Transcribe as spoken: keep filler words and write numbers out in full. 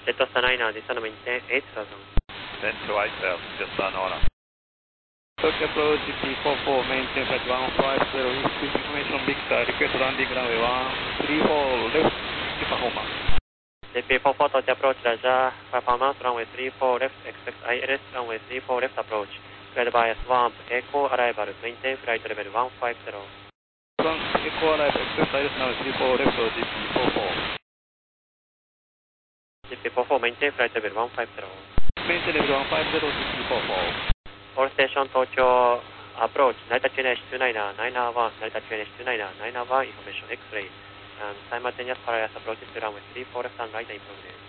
Delta Niner, descend maintain eight thousand. Then to eight thousand, just on honor. Tokyo approach G P four four, maintain flight one five zero, receive information Big Star, request landing runway one three four left, performance. J P four four, touch approach, Raja, performance, runway three four left, expect I L S, runway three four left approach. Cleared by Swamp, Echo arrival, maintain flight level one five zero. Swamp, Echo arrival, expect I L S, runway three four left, G P four four. G P four four, maintain flight level one five zero. Maintain level one five zero, G P four four. All station Tokyo approach, Narita Q N H two niner, niner one, Narita Q N H two niner, niner one, information X-ray, and simultaneous parallel approaches to runway three four left and right in progress.